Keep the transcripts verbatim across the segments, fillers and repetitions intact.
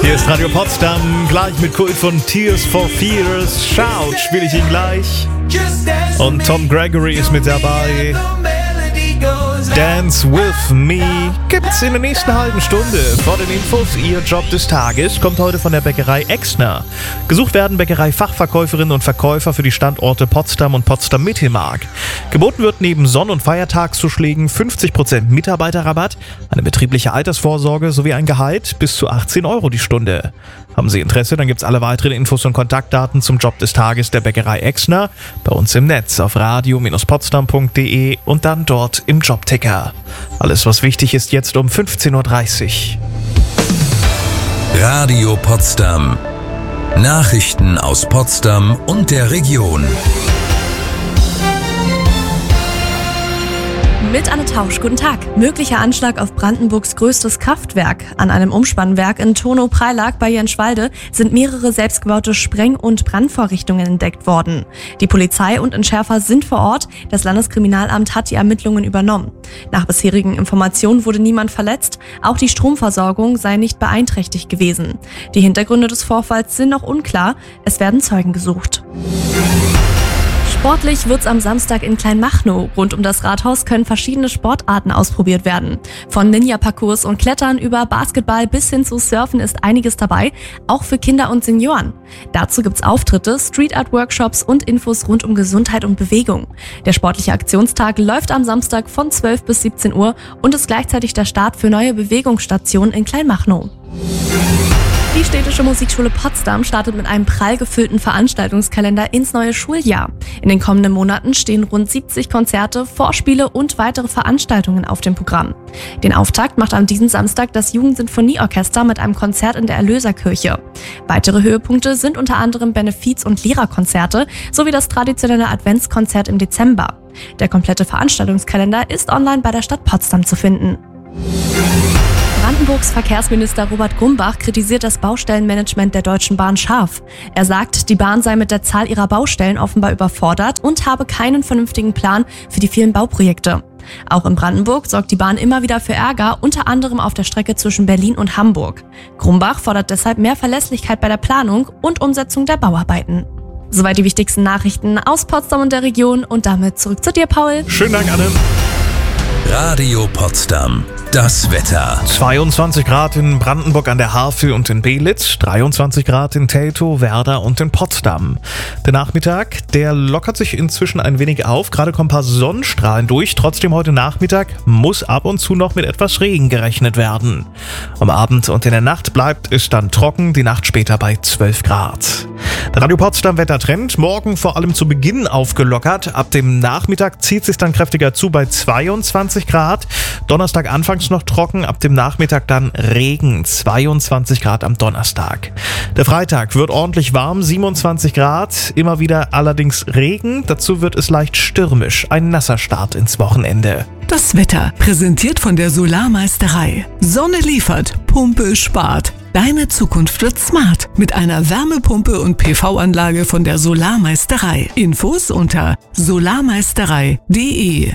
Hier ist Radio Potsdam, gleich mit Kult von Tears for Fears. Shout, spiele ich ihn gleich. Und Tom Gregory ist mit dabei. Dance with Me gibt's in der nächsten halben Stunde. Vor den Infos, Ihr Job des Tages kommt heute von der Bäckerei Exner. Gesucht werden Bäckerei-Fachverkäuferinnen und Verkäufer für die Standorte Potsdam und Potsdam-Mittelmark. Geboten wird neben Sonn- und Feiertagszuschlägen fünfzig Prozent Mitarbeiterrabatt, eine betriebliche Altersvorsorge sowie ein Gehalt bis zu achtzehn Euro die Stunde. Haben Sie Interesse, dann gibt's alle weiteren Infos und Kontaktdaten zum Job des Tages der Bäckerei Exner bei uns im Netz auf radio Bindestrich potsdam punkt de und dann dort im Jobticker. Alles, was wichtig ist, jetzt um fünfzehn Uhr dreißig. Radio Potsdam. Nachrichten aus Potsdam und der Region. Mit Anne Tausch, guten Tag. Möglicher Anschlag auf Brandenburgs größtes Kraftwerk. An einem Umspannwerk in Turnow-Preilag bei Jenschwalde sind mehrere selbstgebaute Spreng- und Brandvorrichtungen entdeckt worden. Die Polizei und Entschärfer sind vor Ort. Das Landeskriminalamt hat die Ermittlungen übernommen. Nach bisherigen Informationen wurde niemand verletzt. Auch die Stromversorgung sei nicht beeinträchtigt gewesen. Die Hintergründe des Vorfalls sind noch unklar. Es werden Zeugen gesucht. Sportlich wird's am Samstag in Kleinmachnow. Rund um das Rathaus können verschiedene Sportarten ausprobiert werden. Von Ninja-Parcours und Klettern über Basketball bis hin zu Surfen ist einiges dabei, auch für Kinder und Senioren. Dazu gibt's Auftritte, Street-Art-Workshops und Infos rund um Gesundheit und Bewegung. Der sportliche Aktionstag läuft am Samstag von zwölf bis siebzehn Uhr und ist gleichzeitig der Start für neue Bewegungsstationen in Kleinmachnow. Die Städtische Musikschule Potsdam startet mit einem prall gefüllten Veranstaltungskalender ins neue Schuljahr. In den kommenden Monaten stehen rund siebzig Konzerte, Vorspiele und weitere Veranstaltungen auf dem Programm. Den Auftakt macht am diesen Samstag das Jugendsinfonieorchester mit einem Konzert in der Erlöserkirche. Weitere Höhepunkte sind unter anderem Benefiz- und Lehrerkonzerte sowie das traditionelle Adventskonzert im Dezember. Der komplette Veranstaltungskalender ist online bei der Stadt Potsdam zu finden. Brandenburgs Verkehrsminister Robert Grumbach kritisiert das Baustellenmanagement der Deutschen Bahn scharf. Er sagt, die Bahn sei mit der Zahl ihrer Baustellen offenbar überfordert und habe keinen vernünftigen Plan für die vielen Bauprojekte. Auch in Brandenburg sorgt die Bahn immer wieder für Ärger, unter anderem auf der Strecke zwischen Berlin und Hamburg. Grumbach fordert deshalb mehr Verlässlichkeit bei der Planung und Umsetzung der Bauarbeiten. Soweit die wichtigsten Nachrichten aus Potsdam und der Region und damit zurück zu dir, Paul. Schönen Dank, Anne. Radio Potsdam. Das Wetter. zweiundzwanzig Grad in Brandenburg an der Havel und in Belitz, dreiundzwanzig Grad in Teltow, Werder und in Potsdam. Der Nachmittag, der lockert sich inzwischen ein wenig auf, gerade kommen ein paar Sonnenstrahlen durch. Trotzdem heute Nachmittag muss ab und zu noch mit etwas Regen gerechnet werden. Am Abend und in der Nacht bleibt es dann trocken, die Nacht später bei zwölf Grad. Der Radio Potsdam Wettertrend, morgen vor allem zu Beginn aufgelockert. Ab dem Nachmittag zieht es sich dann kräftiger zu bei zweiundzwanzig Grad. Donnerstag anfangs noch trocken, ab dem Nachmittag dann Regen, zweiundzwanzig Grad am Donnerstag. Der Freitag wird ordentlich warm, siebenundzwanzig Grad, immer wieder allerdings Regen, dazu wird es leicht stürmisch, ein nasser Start ins Wochenende. Das Wetter, präsentiert von der Solarmeisterei. Sonne liefert, Pumpe spart. Deine Zukunft wird smart mit einer Wärmepumpe und P V-Anlage von der Solarmeisterei. Infos unter solarmeisterei punkt de.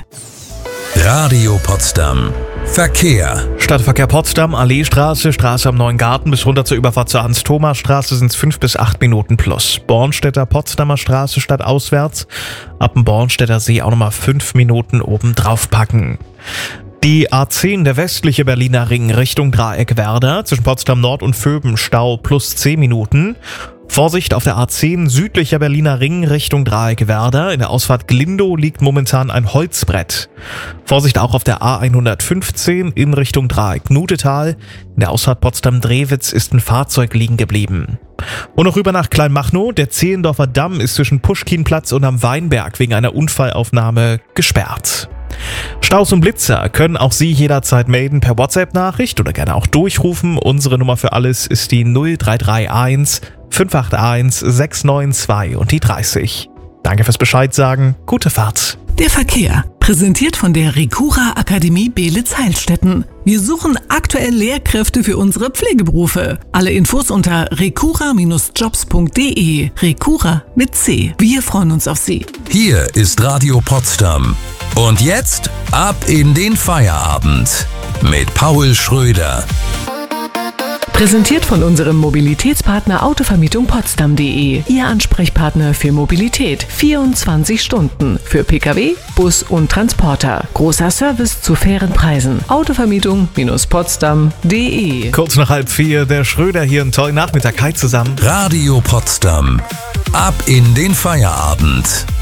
Radio Potsdam. Verkehr. Stadtverkehr Potsdam, Alleestraße, Straße am Neuen Garten bis runter zur Überfahrt zur Hans-Thomas-Straße sind es fünf bis acht Minuten plus. Bornstädter Potsdamer Straße stadtauswärts, ab dem Bornstädter See auch nochmal fünf Minuten oben drauf packen. Die A zehn, der westliche Berliner Ring Richtung Dreieck Werder, zwischen Potsdam Nord und Vöben Stau plus zehn Minuten. Vorsicht auf der A zehn, südlicher Berliner Ring Richtung Dreieck Werder. In der Ausfahrt Glindow liegt momentan ein Holzbrett. Vorsicht auch auf der A hundertfünfzehn in Richtung Dreieck Nutetal. In der Ausfahrt Potsdam-Drewitz ist ein Fahrzeug liegen geblieben. Und noch rüber nach Kleinmachnow. Der Zehlendorfer Damm ist zwischen Puschkinplatz und am Weinberg wegen einer Unfallaufnahme gesperrt. Staus und Blitzer können auch Sie jederzeit melden per WhatsApp-Nachricht oder gerne auch durchrufen. Unsere Nummer für alles ist die null drei drei eins fünf acht eins sechs neun zwei und die dreißig. Danke fürs Bescheid sagen. Gute Fahrt. Der Verkehr, präsentiert von der Recura Akademie Belitz-Heilstätten. Wir suchen aktuell Lehrkräfte für unsere Pflegeberufe. Alle Infos unter recura Bindestrich jobs punkt de. Recura mit C. Wir freuen uns auf Sie. Hier ist Radio Potsdam. Und jetzt ab in den Feierabend mit Paul Schröder. Präsentiert von unserem Mobilitätspartner Autovermietung Potsdam punkt de. Ihr Ansprechpartner für Mobilität. vierundzwanzig Stunden. Für Pkw, Bus und Transporter. Großer Service zu fairen Preisen. Autovermietung Potsdam punkt de. Kurz nach halb vier, der Schröder hier, einen tollen Nachmittag. Hi zusammen. Radio Potsdam. Ab in den Feierabend.